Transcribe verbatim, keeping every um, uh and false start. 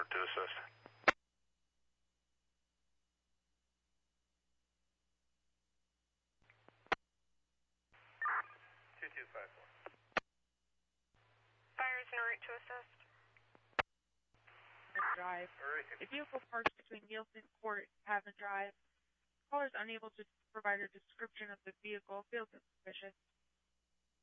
route to assist. two two five four. Fire is en route to assist. Drive. A vehicle parked between Nielsen Court and Pavin Drive. Caller is unable to provide a description of the vehicle. Feels suspicious.